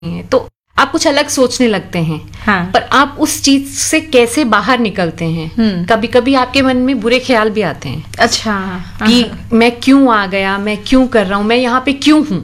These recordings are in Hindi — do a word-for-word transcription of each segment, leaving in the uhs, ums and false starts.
हैं तो आप कुछ अलग सोचने लगते हैं। हाँ। पर आप उस चीज से कैसे बाहर निकलते हैं? कभी कभी आपके मन में बुरे ख्याल भी आते हैं। अच्छा। कि मैं क्यों आ गया, मैं क्यों कर रहा हूँ, मैं यहाँ पे क्यों हूँ।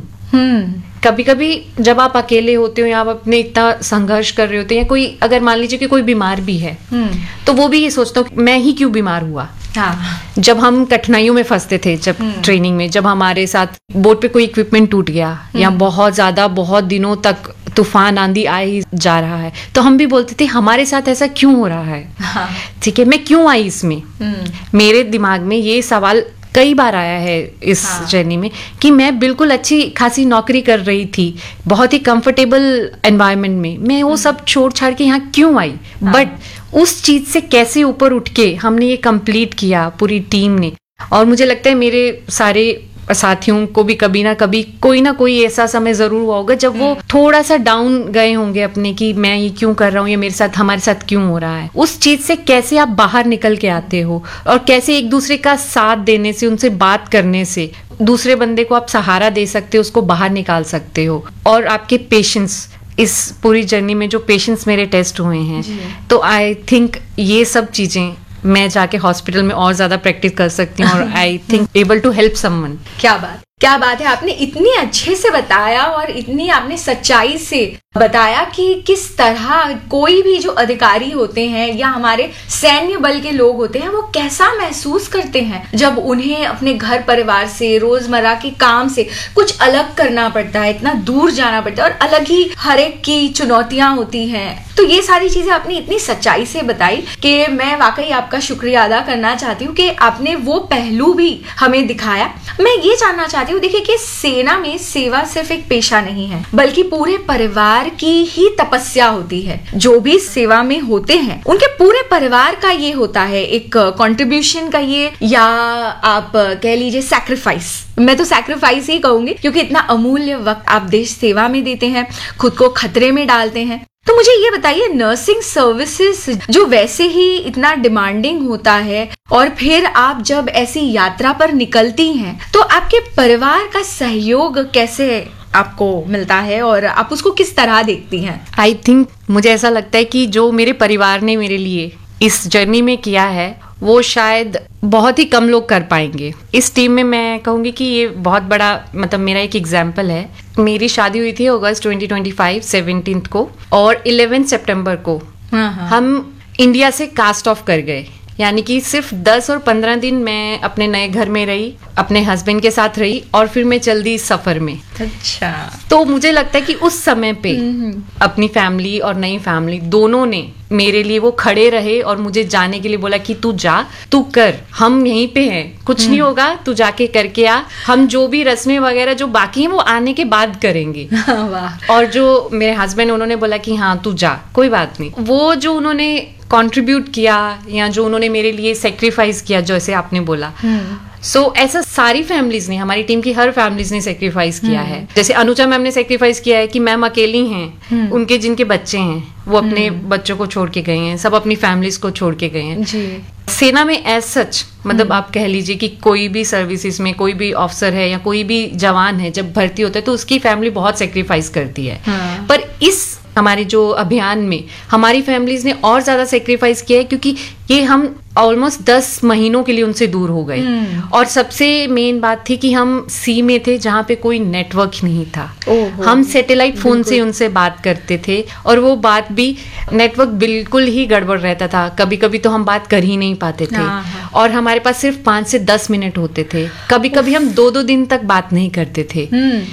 कभी कभी जब आप अकेले होते हो या आप अपने इतना संघर्ष कर रहे होते हैं, या कोई अगर मान लीजिए कि कोई बीमार भी है तो वो भी ये सोचता हूँ मैं ही क्यों बीमार हुआ। हाँ। जब हम कठिनाइयों में फंसते थे, जब ट्रेनिंग में, जब हमारे साथ बोट पे कोई इक्विपमेंट टूट गया या बहुत ज्यादा बहुत दिनों तक तूफान आंधी आ ही जा रहा है, तो हम भी बोलते थे हमारे साथ ऐसा क्यों हो रहा है। हाँ। ठीक है, मैं क्यों आई इसमें। मेरे दिमाग में ये सवाल कई बार आया है इस हाँ। जर्नी में कि मैं बिल्कुल अच्छी खासी नौकरी कर रही थी, बहुत ही कंफर्टेबल एनवायरनमेंट में, मैं वो सब छोड़ छाड़ के यहाँ क्यों आई। हाँ। बट उस चीज से कैसे ऊपर उठ के हमने ये कंप्लीट किया पूरी टीम ने। और मुझे लगता है मेरे सारे साथियों को भी कभी ना कभी कोई ना कोई ऐसा समय जरूर हुआ होगा जब वो थोड़ा सा डाउन गए होंगे अपने कि मैं ये क्यों कर रहा हूँ, ये मेरे साथ हमारे साथ क्यों हो रहा है। उस चीज से कैसे आप बाहर निकल के आते हो और कैसे एक दूसरे का साथ देने से, उनसे बात करने से दूसरे बंदे को आप सहारा दे सकते हो, उसको बाहर निकाल सकते हो। और आपके पेशेंस, इस पूरी जर्नी में जो पेशेंस मेरे टेस्ट हुए हैं, तो आई थिंक ये सब चीजें मैं जाके हॉस्पिटल में और ज्यादा प्रैक्टिस कर सकती हूँ और I think able to help someone. क्या बात क्या बात है, आपने इतनी अच्छे से बताया और इतनी आपने सच्चाई से बताया कि किस तरह कोई भी जो अधिकारी होते हैं या हमारे सैन्य बल के लोग होते हैं वो कैसा महसूस करते हैं जब उन्हें अपने घर परिवार से, रोजमर्रा के काम से कुछ अलग करना पड़ता है, इतना दूर जाना पड़ता है और अलग ही हर एक की चुनौतियां होती हैं। तो ये सारी चीजें आपने इतनी सच्चाई से बताई कि मैं वाकई आपका शुक्रिया अदा करना चाहती हूँ कि आपने वो पहलू भी हमें दिखाया। मैं ये जानना चाहती हूँ, देखिए कि सेना में सेवा सिर्फ एक पेशा नहीं है बल्कि पूरे परिवार की ही तपस्या होती है। जो भी सेवा में होते हैं उनके पूरे परिवार का ये होता है एक कंट्रीब्यूशन का, ये या आप कह लीजिए सैक्रिफाइस। मैं तो सैक्रिफाइस ही कहूंगी क्योंकि इतना अमूल्य वक्त आप देश सेवा में देते हैं, खुद को खतरे में डालते हैं। तो मुझे ये बताइए, नर्सिंग सर्विसेज जो वैसे ही इतना डिमांडिंग होता है और फिर आप जब ऐसी यात्रा पर निकलती हैं तो आपके परिवार का सहयोग कैसे आपको मिलता है और आप उसको किस तरह देखती हैं? आई थिंक मुझे ऐसा लगता है कि जो मेरे परिवार ने मेरे लिए इस जर्नी में किया है वो शायद बहुत ही कम लोग कर पाएंगे। इस टीम में मैं कहूंगी कि ये बहुत बड़ा, मतलब मेरा एक एग्जाम्पल है। मेरी शादी हुई थी अगस्त ट्वेंटी ट्वेंटी फाइव सेवनटीन को और इलेवेंथ सितंबर को हम इंडिया से कास्ट ऑफ कर गए। यानी कि सिर्फ दस और पंद्रह दिन मैं अपने नए घर में रही, अपने हस्बैंड के साथ रही और फिर मैं चल दी इस सफर में। अच्छा। तो मुझे लगता है कि उस समय पे अपनी फैमिली और नई फैमिली दोनों ने मेरे लिए वो खड़े रहे और मुझे जाने के लिए बोला कि तू जा, तू कर, हम यहीं पे हैं, कुछ नहीं होगा, तू जाके करके आ, हम जो भी रस्में वगैरह जो बाकी हैं वो आने के बाद करेंगे। वाह। और जो मेरे हस्बैंड उन्होंने बोला कि हाँ तू जा, कोई बात नहीं। वो जो उन्होंने कंट्रीब्यूट किया या जो उन्होंने मेरे लिए सेक्रीफाइस किया, जैसे आपने बोला, सो so, ऐसा सारी फैमिलीज ने, हमारी टीम की हर फैमिलीज ने सेक्रीफाइस किया है। जैसे अनुजा मैम ने सेक्रीफाइस किया है कि मैम अकेली हैं, उनके जिनके बच्चे हैं वो अपने बच्चों को छोड़ के गए हैं, सब अपनी फैमिलीज को छोड़ के गए हैं जी। सेना में एज सच, मतलब आप कह लीजिए कि कोई भी सर्विसेज में कोई भी ऑफिसर है या कोई भी जवान है जब भर्ती होता है तो उसकी फैमिली बहुत सेक्रीफाइस करती है। हाँ। पर इस हमारे जो अभियान में हमारी फैमिलीज ने और ज्यादा सेक्रीफाइस किया है क्योंकि ये हम ऑलमोस्ट दस महीनों के लिए उनसे दूर हो गए। और सबसे मेन बात थी कि हम सी में थे जहाँ पे कोई नेटवर्क नहीं था। हम सैटेलाइट फोन से उनसे बात करते थे और वो बात भी नेटवर्क बिल्कुल ही गड़बड़ रहता था, कभी कभी तो हम बात कर ही नहीं पाते थे और हमारे पास सिर्फ पांच से दस मिनट होते थे। कभी कभी हम दो दो दिन तक बात नहीं करते थे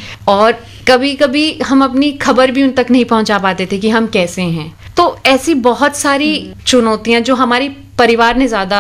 और कभी कभी हम अपनी खबर भी उन तक नहीं पहुंचा पाते थे कि हम कैसे हैं। तो ऐसी बहुत सारी चुनौतियां जो हमारी परिवार ने ज्यादा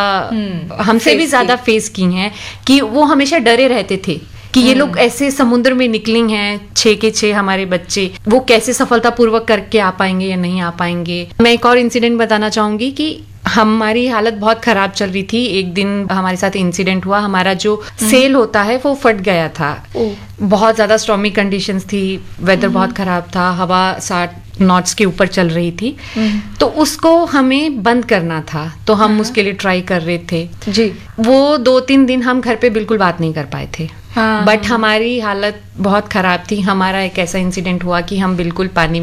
हमसे भी ज्यादा फेस की हैं कि वो हमेशा डरे रहते थे कि ये लोग ऐसे समुद्र में निकली हैं, छह के छह हमारे बच्चे, वो कैसे सफलतापूर्वक करके आ पाएंगे या नहीं आ पाएंगे। मैं एक और इंसिडेंट बताना चाहूंगी कि हमारी हालत बहुत खराब चल रही थी। एक दिन हमारे साथ इंसिडेंट हुआ, हमारा जो सेल होता है वो फट गया था। बहुत ज्यादा स्टॉर्मी कंडीशंस थी, वेदर बहुत खराब था, हवा साठ नॉट्स के ऊपर चल रही थी, तो उसको हमें बंद करना था। तो हम उसके लिए ट्राई कर रहे थे जी। वो दो तीन दिन हम घर पे बिल्कुल बात नहीं कर पाए थे। हाँ, बट हमारी हालत बहुत खराब थी। हमारा एक ऐसा इंसिडेंट हुआ कि हम बिल्कुल पानी